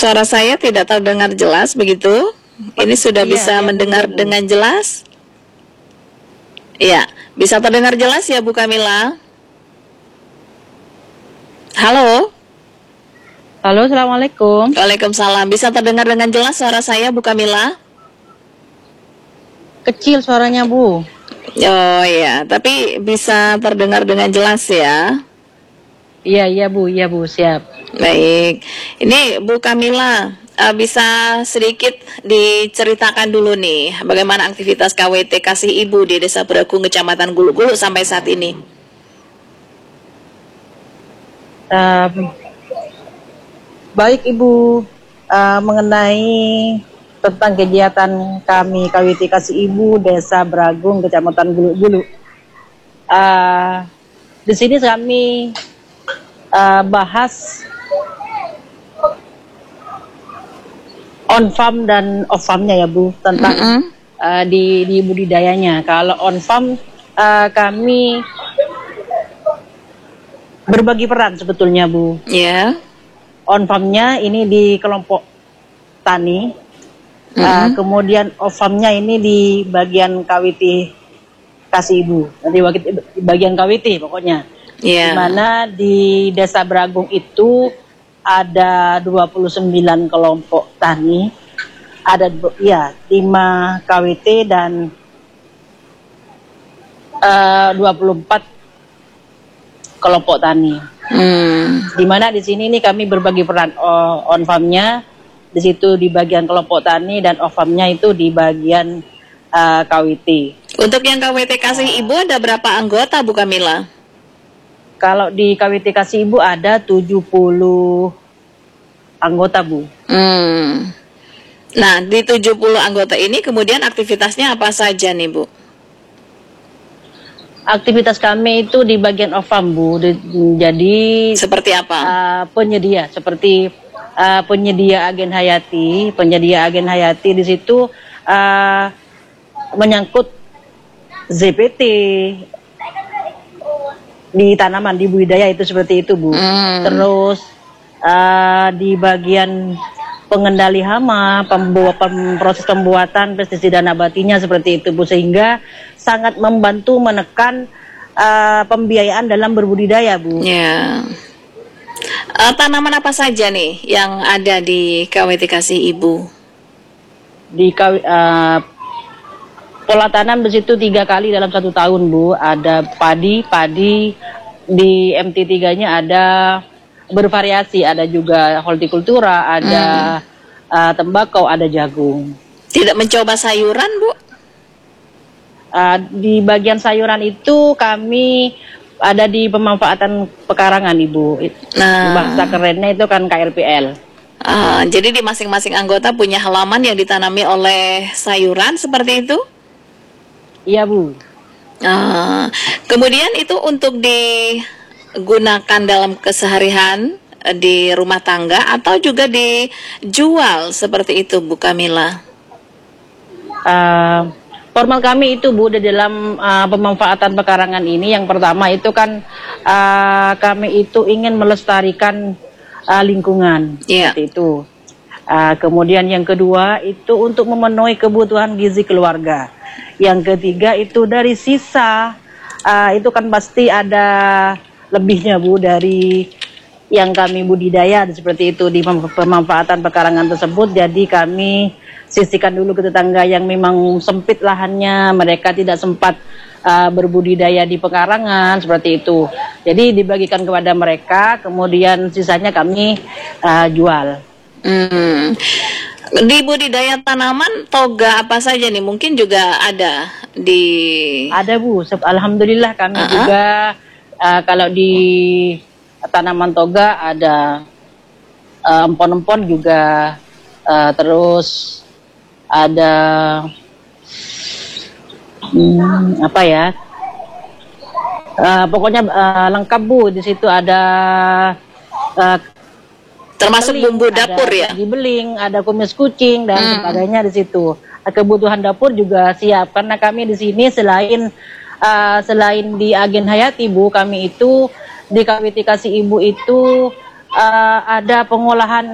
Suara saya tidak terdengar jelas begitu? Ini sudah Iya, bisa iya, mendengar Bu. dengan jelas? Iya, bisa terdengar jelas ya Bu Kamila? Halo? Halo, Assalamualaikum. Waalaikumsalam. Bisa terdengar dengan jelas suara saya Bu Kamila? Kecil suaranya, Bu. Oh iya, tapi bisa terdengar dengan jelas ya. Iya, Bu, siap. Baik, ini Bu Kamila, bisa sedikit diceritakan dulu nih bagaimana aktivitas KWT Kasih Ibu di Desa Bragung, Kecamatan Gulu-Gulu sampai saat ini. Baik, Ibu, mengenai tentang kegiatan kami KWT Kasih Ibu Desa Bragung, Kecamatan Gulu-Gulu. Di sini kami bahas on farm dan off farmnya ya Bu, tentang di budidayanya. Kalau on farm kami berbagi peran sebetulnya Bu. Ya. On farmnya ini di kelompok tani, kemudian off farmnya ini di bagian KWT Kasih Ibu, nanti di bagian KWT pokoknya. Yeah. Di mana di Desa Bragung itu ada 29 kelompok tani, ada 5 KWT dan 24 kelompok tani. Di mana di sini nih kami berbagi peran on farmnya di situ di bagian kelompok tani dan off farmnya itu di bagian KWT. Untuk yang KWT Kasih Ibu ada berapa anggota Bu Kamila? Kalau di KWT Kasih Ibu ada 70 anggota Bu. Nah, di 70 anggota ini kemudian aktivitasnya apa saja nih Bu? Aktivitas kami itu di bagian off farm Bu. Jadi seperti apa? Penyedia seperti penyedia agen hayati. Penyedia agen hayati di situ menyangkut ZPT di tanaman, di budidaya itu seperti itu Bu. Terus di bagian pengendali hama, proses pembuatan pestisida nabatinya seperti itu Bu, sehingga sangat membantu menekan pembiayaan dalam berbudidaya Bu. Ya. Tanaman apa saja nih yang ada di KWT Kasih Ibu? Di pola tanam di situ 3 kali dalam 1 tahun Bu. Ada padi di MT3-nya ada bervariasi, ada juga hortikultura, ada tembakau, ada jagung. Tidak mencoba sayuran Bu? Di bagian sayuran itu kami ada di pemanfaatan pekarangan Ibu. Bahasa kerennya itu kan KRPL. Jadi di masing-masing anggota punya halaman yang ditanami oleh sayuran seperti itu? Iya Bu. Kemudian itu untuk digunakan dalam keseharian di rumah tangga atau juga dijual seperti itu Bu Kamila? Formal kami itu Bu di dalam pemanfaatan pekarangan ini, yang pertama itu kan kami itu ingin melestarikan lingkungan seperti itu. Kemudian yang kedua itu untuk memenuhi kebutuhan gizi keluarga. Yang ketiga itu dari sisa itu kan pasti ada lebihnya Bu dari yang kami budidaya seperti itu di pemanfaatan pekarangan tersebut. Jadi kami sisihkan dulu ke tetangga yang memang sempit lahannya, mereka tidak sempat berbudidaya di pekarangan seperti itu. Jadi dibagikan kepada mereka, kemudian sisanya kami jual. Di budidaya tanaman toga apa saja nih? Mungkin juga ada di... Ada Bu, alhamdulillah kami juga kalau di tanaman toga ada empon-empon juga, terus ada apa ya? Pokoknya lengkap Bu, di situ ada termasuk beling, bumbu dapur ya? Di beling, ada kumis kucing dan sebagainya di situ. Kebutuhan dapur juga siap karena kami di sini selain di agen hayati Bu, kami itu di KWT Kasih Ibu itu ada pengolahan